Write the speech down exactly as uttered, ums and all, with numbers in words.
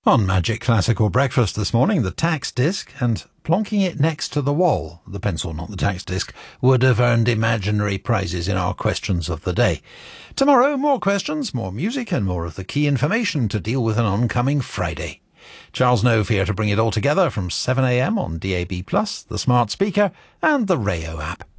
On Magic Classical Breakfast this morning, the tax disc, and plonking it next to the wall, the pencil, not the tax disc, would have earned imaginary prizes in our questions of the day. Tomorrow, more questions, more music, and more of the key information to deal with an oncoming Friday. Charles Nove here to bring it all together from seven a m on D A B plus, the smart speaker, and the Rayo app.